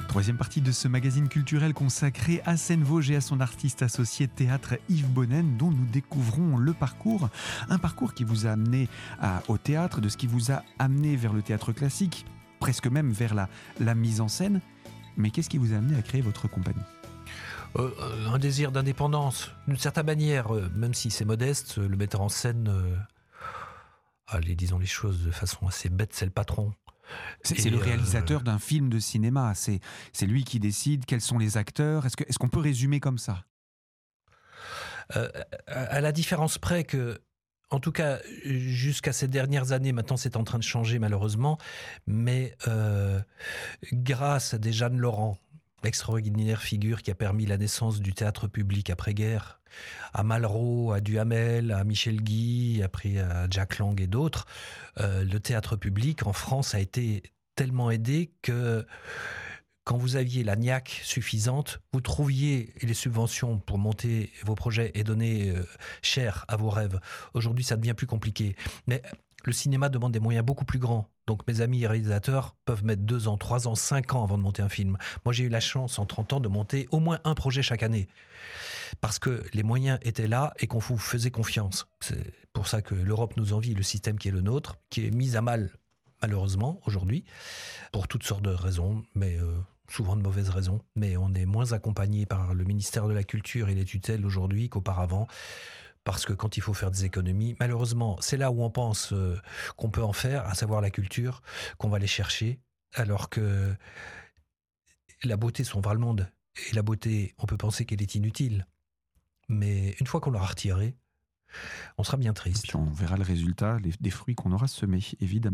Troisième partie de ce magazine culturel consacré à Seine-Vosges et à son artiste associé théâtre Yves Bonnen, dont nous découvrons le parcours. Un parcours qui vous a amené au théâtre, de ce qui vous a amené vers le théâtre classique, presque même vers la mise en scène. Mais qu'est-ce qui vous a amené à créer votre compagnie ? Un désir d'indépendance, d'une certaine manière, même si c'est modeste, le metteur en scène, allez, disons les choses de façon assez bête, c'est le patron. C'est le réalisateur d'un film de cinéma, c'est lui qui décide quels sont les acteurs. Est-ce qu'on peut résumer comme ça ? À la différence près que, en tout cas, jusqu'à ces dernières années, maintenant c'est en train de changer malheureusement, mais grâce à des Jeanne Laurent, extraordinaire figure qui a permis la naissance du théâtre public après-guerre, à Malraux, à Duhamel, à Michel Guy, après à Jack Lang et d'autres, le théâtre public en France a été tellement aidé que quand vous aviez la niaque suffisante, vous trouviez les subventions pour monter vos projets et donner cher à vos rêves. Aujourd'hui, ça devient plus compliqué. Mais le cinéma demande des moyens beaucoup plus grands. Donc mes amis réalisateurs peuvent mettre 2 ans, 3 ans, 5 ans avant de monter un film. Moi, j'ai eu la chance en 30 ans de monter au moins un projet chaque année. Parce que les moyens étaient là et qu'on vous faisait confiance. C'est pour ça que l'Europe nous envie, le système qui est le nôtre, qui est mis à mal, malheureusement, aujourd'hui, pour toutes sortes de raisons, mais souvent de mauvaises raisons. Mais on est moins accompagné par le ministère de la Culture et les tutelles aujourd'hui qu'auparavant. Parce que quand il faut faire des économies, malheureusement, c'est là où on pense qu'on peut en faire, à savoir la culture, qu'on va aller chercher, alors que la beauté sauvera le monde. Et la beauté, on peut penser qu'elle est inutile. Mais une fois qu'on l'aura retirée, on sera bien triste. Et puis on verra le résultat des fruits qu'on aura semés, évidemment.